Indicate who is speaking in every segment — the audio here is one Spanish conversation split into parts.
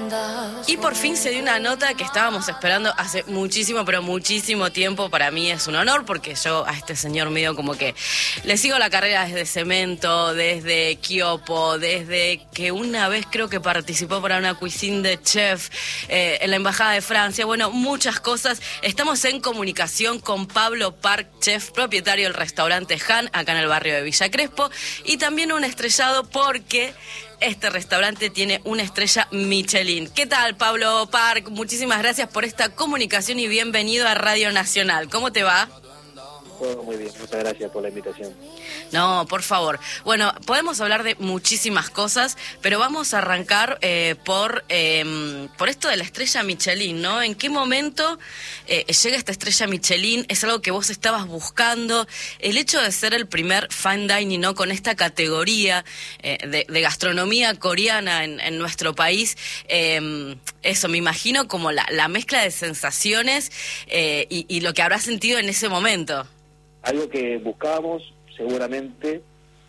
Speaker 1: Y por fin se dio una nota que estábamos esperando hace muchísimo, pero muchísimo tiempo. Para mí es un honor porque yo a este señor medio como que le sigo la carrera desde Cemento, desde Kiopo, desde que una vez creo que participó para una cuisine de chef en la Embajada de Francia. Bueno, muchas cosas. Estamos en comunicación con Pablo Park, chef, propietario del restaurante Han, acá en el barrio de Villa Crespo, y también un estrellado porque este restaurante tiene una estrella Michelin. ¿Qué tal, Pablo Park? Muchísimas gracias por esta comunicación y bienvenido a Radio Nacional. ¿Cómo te va?
Speaker 2: Todo muy bien, muchas gracias por la invitación.
Speaker 1: No, por favor. Bueno, podemos hablar de muchísimas cosas, pero vamos a arrancar por esto de la estrella Michelin, ¿no? ¿En qué momento llega esta estrella Michelin? ¿Es algo que vos estabas buscando? El hecho de ser el primer fine dining, ¿no? Con esta categoría de gastronomía coreana en nuestro país, eso, me imagino como la mezcla de sensaciones y lo que habrás sentido en ese momento.
Speaker 2: Algo que buscábamos, seguramente,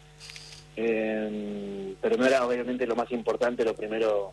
Speaker 2: pero no era obviamente lo más importante, lo primero.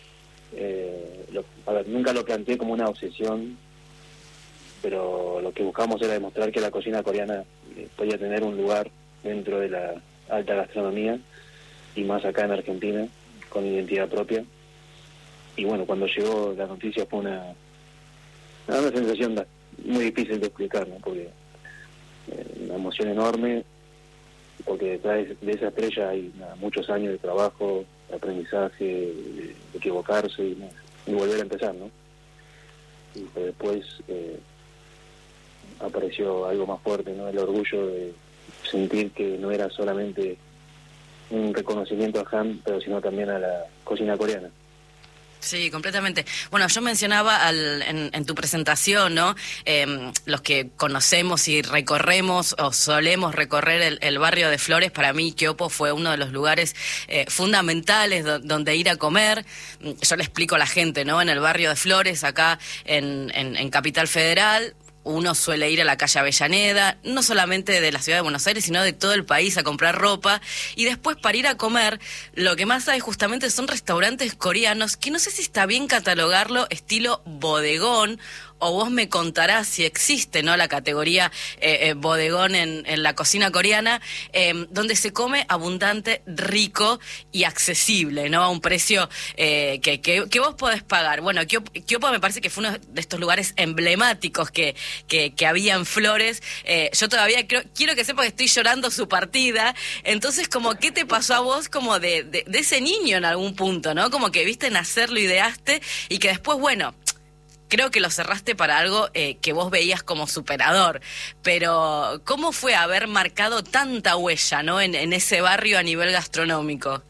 Speaker 2: Nunca lo planteé como una obsesión, pero lo que buscábamos era demostrar que la cocina coreana podía tener un lugar dentro de la alta gastronomía, y más acá en Argentina, con identidad propia. Y bueno, cuando llegó la noticia fue una sensación muy difícil de explicar, ¿no? Porque una emoción enorme, porque detrás de esa estrella hay muchos años de trabajo, de aprendizaje, de equivocarse y volver a empezar, ¿no? Y pues después apareció algo más fuerte, ¿no? El orgullo de sentir que no era solamente un reconocimiento a Han, pero sino también a la cocina coreana.
Speaker 1: Sí, completamente. Bueno, yo mencionaba en tu presentación, ¿no? Los que conocemos y recorremos o solemos recorrer el barrio de Flores, para mí Kiopo fue uno de los lugares fundamentales donde ir a comer. Yo le explico a la gente, ¿no? En el barrio de Flores, acá en Capital Federal, uno suele ir a la calle Avellaneda, no solamente de la ciudad de Buenos Aires, sino de todo el país a comprar ropa. Y después para ir a comer, lo que más hay justamente son restaurantes coreanos, que no sé si está bien catalogarlo estilo bodegón, o vos me contarás si existe, ¿no?, la categoría bodegón en la cocina coreana, donde se come abundante, rico y accesible, ¿no?, a un precio que vos podés pagar. Bueno, Kiopo me parece que fue uno de estos lugares emblemáticos que había en Flores. Yo todavía quiero que sepa que estoy llorando su partida. Entonces, como, ¿qué te pasó a vos como de ese niño en algún punto, ¿no? Como que viste nacer, lo ideaste y que después, bueno, creo que lo cerraste para algo que vos veías como superador, pero ¿cómo fue haber marcado tanta huella, ¿no?, en ese barrio a nivel gastronómico?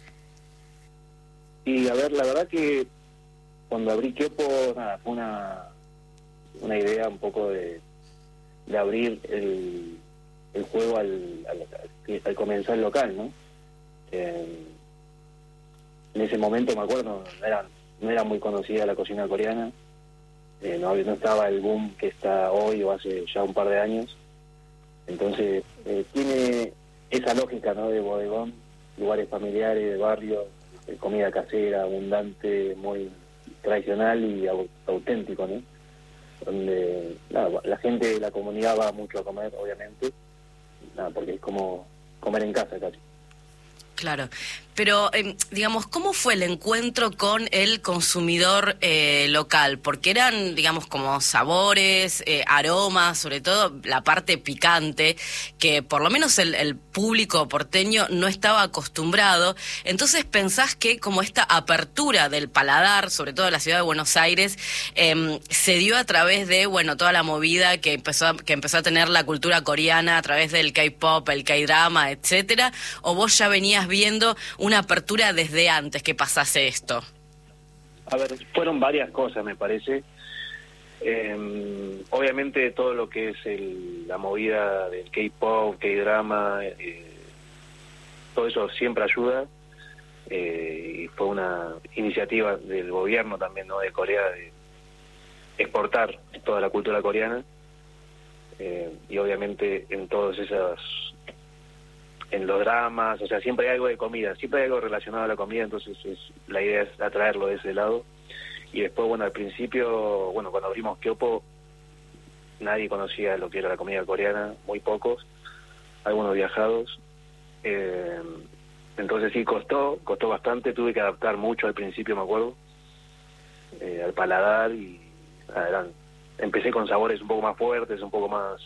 Speaker 2: Y a ver, la verdad que cuando abrí Kiopo, fue una idea un poco de abrir el juego al comenzar el local, ¿no? En ese momento, me acuerdo, no era muy conocida la cocina coreana. No estaba el boom que está hoy o hace ya un par de años. Entonces tiene esa lógica, ¿no?, de bodegón, lugares familiares, de barrio, de comida casera, abundante, muy tradicional y auténtico, ¿no? Donde la gente de la comunidad va mucho a comer, obviamente, porque es como comer en casa casi.
Speaker 1: Claro, pero digamos, ¿cómo fue el encuentro con el consumidor local? Porque eran, digamos, como sabores, aromas, sobre todo la parte picante, que por lo menos el público porteño no estaba acostumbrado. Entonces, ¿pensás que como esta apertura del paladar, sobre todo en la ciudad de Buenos Aires, se dio a través de, bueno, toda la movida que empezó a tener la cultura coreana a través del K-pop, el K-drama, etcétera? ¿O vos ya venías viendo una apertura desde antes que pasase esto?
Speaker 2: A ver, fueron varias cosas, me parece. Obviamente todo lo que es la movida del K-pop, K-drama, todo eso siempre ayuda. Y fue una iniciativa del gobierno también, ¿no?, de Corea, de exportar toda la cultura coreana. Y obviamente en todos esos, en los dramas, o sea, siempre hay algo de comida, siempre hay algo relacionado a la comida, entonces la idea es atraerlo de ese lado. Y después, bueno, al principio, bueno, cuando abrimos Kyopo, nadie conocía lo que era la comida coreana, muy pocos, algunos viajados. Entonces sí, costó bastante, tuve que adaptar mucho al principio, me acuerdo, al paladar, y empecé con sabores un poco más fuertes, un poco más,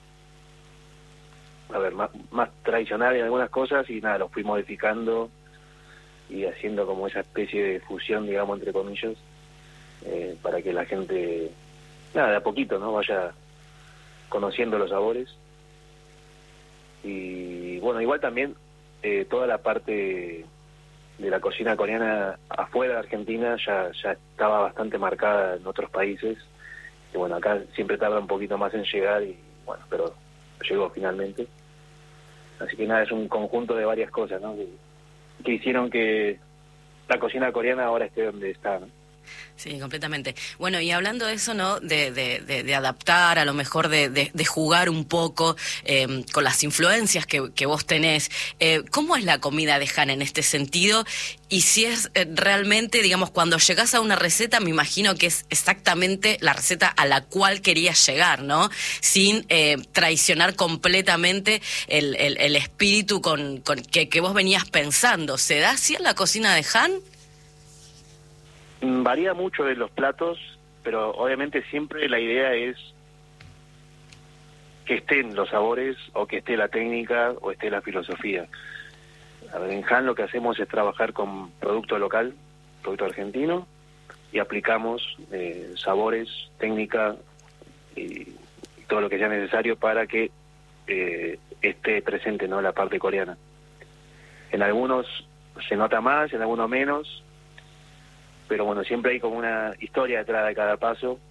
Speaker 2: más tradicionales en algunas cosas, y nada, los fui modificando y haciendo como esa especie de fusión, digamos, entre comillas, para que la gente, nada, de a poquito, ¿no?, vaya conociendo los sabores. Y bueno, igual también toda la parte de la cocina coreana afuera de Argentina ya estaba bastante marcada en otros países, y bueno, acá siempre tarda un poquito más en llegar, y bueno, pero llegó finalmente. Así que nada, es un conjunto de varias cosas, ¿no?, que hicieron que la cocina coreana ahora esté donde está, ¿no?
Speaker 1: Sí, completamente. Bueno, y hablando de eso, ¿no?, de adaptar, a lo mejor de jugar un poco con las influencias que vos tenés, ¿cómo es la comida de Han en este sentido? Y si es realmente, digamos, cuando llegás a una receta, me imagino que es exactamente la receta a la cual querías llegar, ¿no?, sin traicionar completamente el espíritu con que vos venías pensando. ¿Se da así en la cocina de Han?
Speaker 2: Varía mucho de los platos, pero obviamente siempre la idea es que estén los sabores, o que esté la técnica, o esté la filosofía. A ver, en Han lo que hacemos es trabajar con producto local, producto argentino, y aplicamos sabores, técnica y todo lo que sea necesario para que esté presente, ¿no?, la parte coreana. En algunos se nota más, en algunos menos, pero bueno, siempre hay como una historia detrás de cada paso.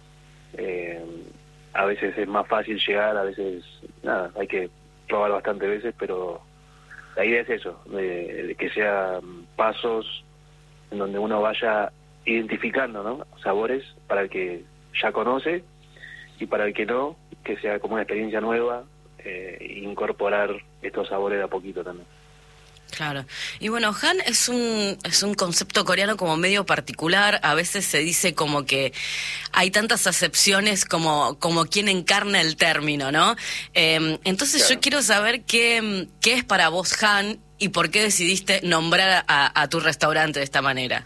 Speaker 2: A veces es más fácil llegar, a veces nada, hay que probar bastantes veces, pero la idea es eso, de que sean pasos en donde uno vaya identificando, ¿no?, sabores para el que ya conoce, y para el que no, que sea como una experiencia nueva, incorporar estos sabores de a poquito también.
Speaker 1: Claro. Y bueno, Han es un concepto coreano como medio particular. A veces se dice como que hay tantas acepciones como quien encarna el término, ¿no? Entonces
Speaker 2: Claro.
Speaker 1: yo quiero saber qué es para vos Han y por qué decidiste nombrar a tu restaurante de esta manera.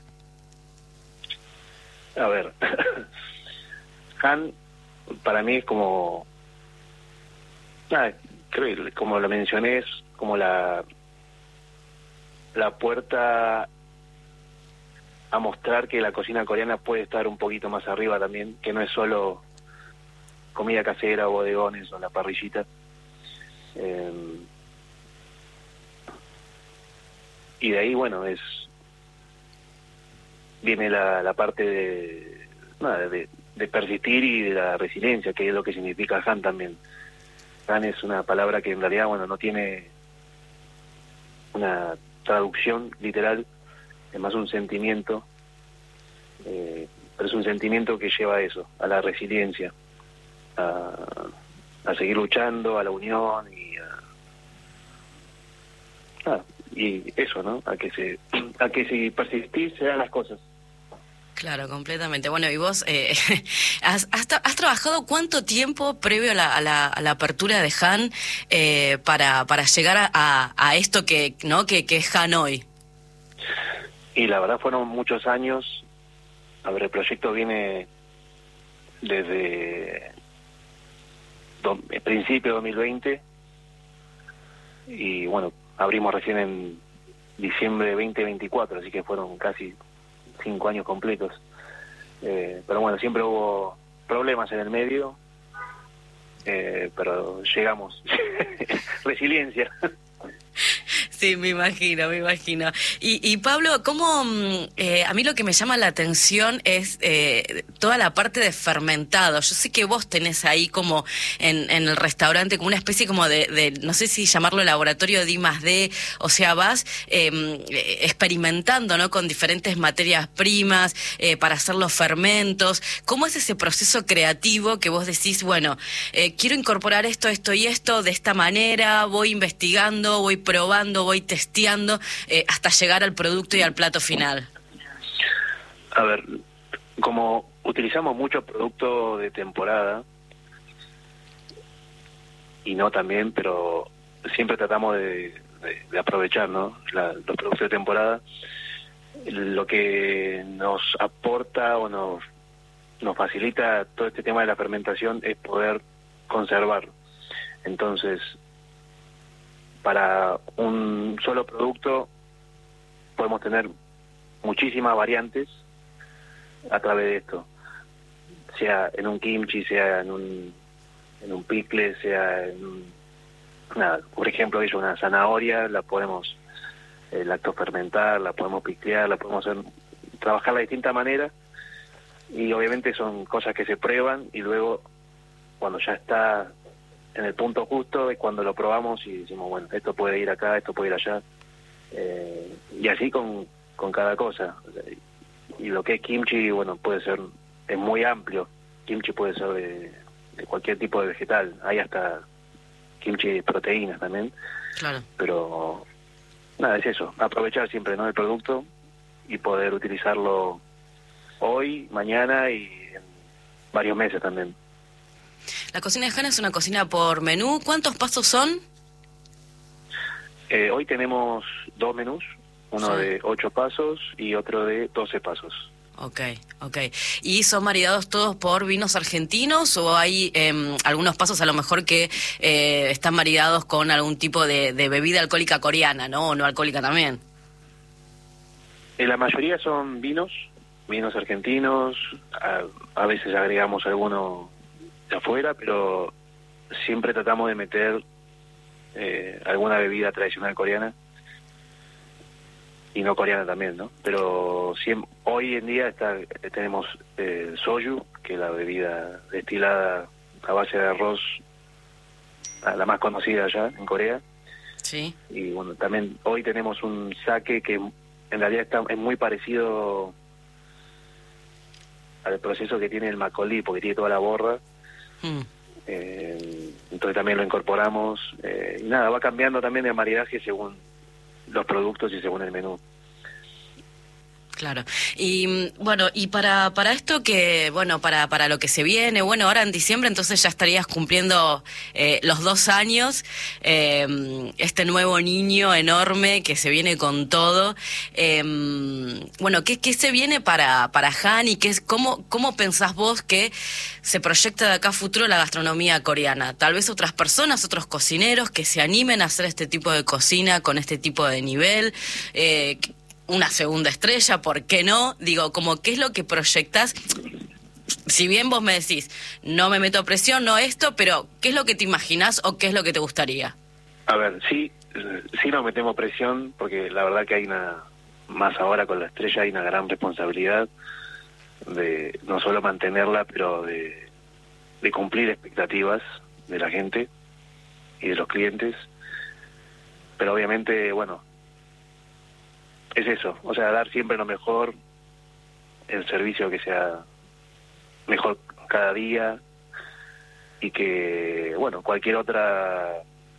Speaker 2: A ver, Han para mí es como, creo que como lo mencioné, es como la puerta a mostrar que la cocina coreana puede estar un poquito más arriba también, que no es solo comida casera o bodegones o la parrillita. Y de ahí, bueno, viene la parte de persistir y de la resiliencia, que es lo que significa Han también. Han es una palabra que en realidad, bueno, no tiene una traducción literal, es más un sentimiento, pero es un sentimiento que lleva a eso, a la resiliencia, a seguir luchando, a la unión, y eso, ¿no?, a que si persistir se dan las cosas.
Speaker 1: Claro, completamente. Bueno, y vos has trabajado cuánto tiempo previo a la apertura de Han para llegar a esto que es Han hoy.
Speaker 2: Y la verdad fueron muchos años. A ver, el proyecto viene desde el principio de 2020, y bueno, abrimos recién en diciembre de 2024, así que fueron casi 5 años completos. Pero bueno, siempre hubo problemas en el medio, pero llegamos. Resiliencia.
Speaker 1: Sí, me imagino. Y Pablo, ¿cómo? A mí lo que me llama la atención es toda la parte de fermentado. Yo sé que vos tenés ahí como en el restaurante como una especie como de no sé si llamarlo laboratorio de I+D, o sea, vas experimentando, ¿no?, con diferentes materias primas para hacer los fermentos. ¿Cómo es ese proceso creativo que vos decís, bueno, quiero incorporar esto y esto de esta manera, voy investigando, voy probando, voy testeando hasta llegar al producto y al plato final?
Speaker 2: A ver, Como utilizamos muchos productos de temporada, y no también, pero siempre tratamos de aprovechar, ¿no? Los productos de temporada, lo que nos aporta o nos facilita todo este tema de la fermentación es poder conservar. Entonces, para un solo producto podemos tener muchísimas variantes a través de esto, sea en un kimchi, sea en un pickle, sea por ejemplo, una zanahoria, la podemos lactofermentar, la podemos picklear, la podemos trabajar de distintas maneras, y obviamente son cosas que se prueban, y luego cuando ya está en el punto justo es cuando lo probamos y decimos, bueno, esto puede ir acá, esto puede ir allá, y así con cada cosa. Y lo que es kimchi, bueno, es muy amplio. Kimchi puede ser de cualquier tipo de vegetal, hay hasta kimchi de proteínas también.
Speaker 1: Claro.
Speaker 2: Pero nada, es eso, aprovechar siempre, ¿no?, el producto y poder utilizarlo hoy, mañana y en varios meses también.
Speaker 1: La cocina de Hanna es una cocina por menú. ¿Cuántos pasos son?
Speaker 2: Hoy tenemos 2 menús, uno de 8 pasos y otro de 12 pasos.
Speaker 1: Ok. ¿Y son maridados todos por vinos argentinos o hay algunos pasos a lo mejor que están maridados con algún tipo de bebida alcohólica coreana, ¿no? O no alcohólica también.
Speaker 2: La mayoría son vinos argentinos, a veces agregamos alguno de afuera, pero siempre tratamos de meter alguna bebida tradicional coreana, y no coreana también, ¿no? Pero hoy en día tenemos soju, que es la bebida destilada a base de arroz, la más conocida allá en Corea.
Speaker 1: Sí.
Speaker 2: Y bueno, también hoy tenemos un sake que en realidad es muy parecido al proceso que tiene el makgeolli, porque tiene toda la borra. Entonces también lo incorporamos. Y nada, va cambiando también el maridaje según los productos y según el menú.
Speaker 1: Claro. Y bueno, y para esto que, bueno, para lo que se viene, bueno, ahora en diciembre entonces ya estarías cumpliendo los 2 años, este nuevo niño enorme que se viene con todo. Bueno, ¿qué se viene para Han y cómo pensás vos que se proyecta de acá a futuro la gastronomía coreana? Tal vez otras personas, otros cocineros que se animen a hacer este tipo de cocina con este tipo de nivel, una segunda estrella, ¿por qué no? Digo, como qué es lo que proyectás, si bien vos me decís, no me meto presión, no esto, pero ¿qué es lo que te imaginás o qué es lo que te gustaría?
Speaker 2: A ver, sí nos metemos presión, porque la verdad que más ahora con la estrella hay una gran responsabilidad de no solo mantenerla, pero de cumplir expectativas de la gente y de los clientes. Pero obviamente, bueno, es eso, o sea, dar siempre lo mejor, el servicio que sea mejor cada día, y que, bueno, cualquier otra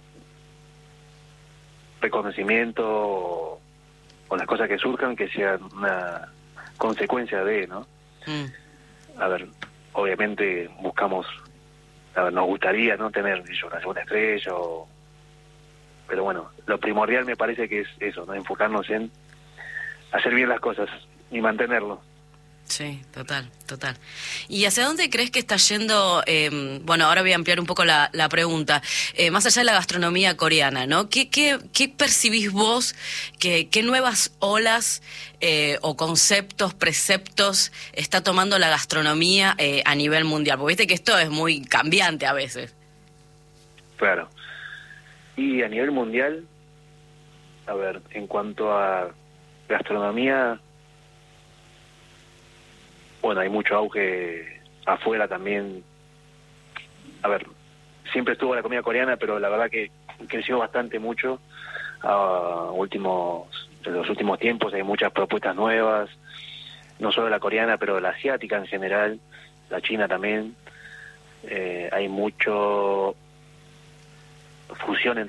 Speaker 2: reconocimiento o las cosas que surjan que sean una consecuencia de, ¿no? A ver, obviamente buscamos, nos gustaría, ¿no?, tener una segunda estrella, pero bueno, lo primordial me parece que es eso, ¿no?, enfocarnos en hacer bien las cosas y mantenerlo.
Speaker 1: Sí, total. ¿Y hacia dónde crees que está yendo? Bueno, ahora voy a ampliar un poco la pregunta. Más allá de la gastronomía coreana, ¿no? ¿Qué percibís vos? ¿Qué nuevas olas o conceptos, preceptos está tomando la gastronomía a nivel mundial? Porque viste que esto es muy cambiante a veces.
Speaker 2: Claro. Y a nivel mundial, a ver, en cuanto a gastronomía, bueno, hay mucho auge afuera también. A ver, siempre estuvo la comida coreana, pero la verdad que creció bastante mucho en los últimos tiempos. Hay muchas propuestas nuevas, no solo la coreana, pero la asiática en general, la china también. Hay mucho fusión entre